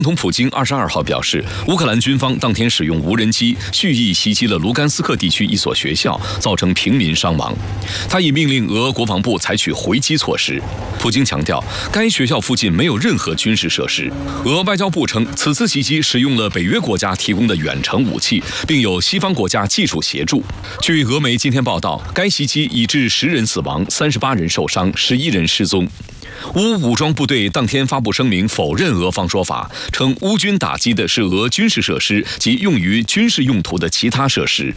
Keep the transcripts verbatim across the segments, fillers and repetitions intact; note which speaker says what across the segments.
Speaker 1: 总统普京二十二号表示，乌克兰军方当天使用无人机蓄意袭击了卢甘斯克地区一所学校，造成平民伤亡。他已命令俄国防部采取回击措施。普京强调，该学校附近没有任何军事设施。俄外交部称，此次袭击使用了北约国家提供的远程武器，并有西方国家技术协助。据俄媒今天报道，该袭击已致十人死亡，三十八人受伤，十一人失踪。乌武装部队当天发布声明，否认俄方说法，称乌军打击的是俄军事设施及用于军事用途的其他设施。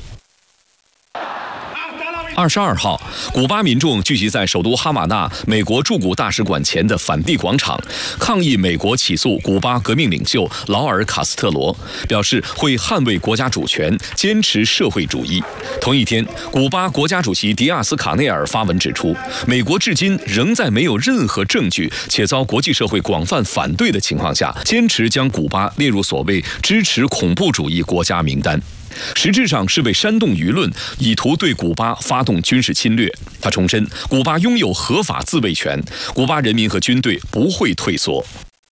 Speaker 1: 二十二号，古巴民众聚集在首都哈瓦那美国驻古大使馆前的反帝广场，抗议美国起诉古巴革命领袖劳尔·卡斯特罗，表示会捍卫国家主权，坚持社会主义。同一天，古巴国家主席迪亚斯卡内尔发文指出，美国至今仍在没有任何证据且遭国际社会广泛反对的情况下，坚持将古巴列入所谓支持恐怖主义国家名单。实质上是为煽动舆论，以图对古巴发动军事侵略。他重申，古巴拥有合法自卫权，古巴人民和军队不会退缩。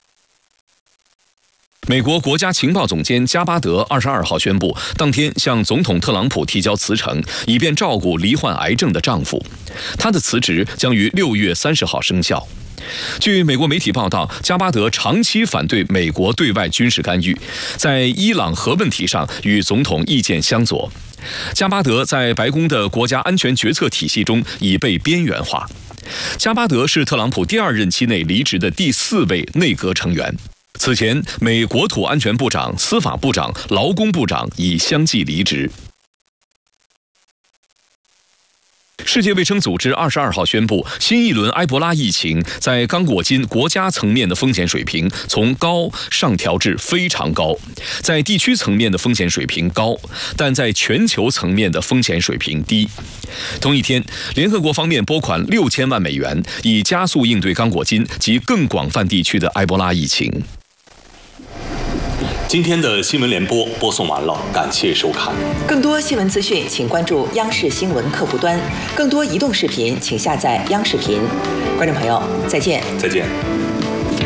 Speaker 1: 美国国家情报总监加巴德二十二号宣布，当天向总统特朗普提交辞呈，以便照顾罹患癌症的丈夫。他的辞职将于六月三十号生效。据美国媒体报道，加巴德长期反对美国对外军事干预，在伊朗核问题上与总统意见相左。加巴德在白宫的国家安全决策体系中已被边缘化。加巴德是特朗普第二任期内离职的第四位内阁成员。此前，美国土安全部长、司法部长、劳工部长已相继离职。世界卫生组织二十二号宣布，新一轮埃博拉疫情在刚果金国家层面的风险水平从高上调至非常高，在地区层面的风险水平高，但在全球层面的风险水平低。同一天，联合国方面拨款六千万美元，以加速应对刚果金及更广泛地区的埃博拉疫情。
Speaker 2: 今天的新闻联播播送完了，感谢收看。
Speaker 3: 更多新闻资讯，请关注央视新闻客户端；更多移动视频，请下载央视频。观众朋友，再见。
Speaker 2: 再见。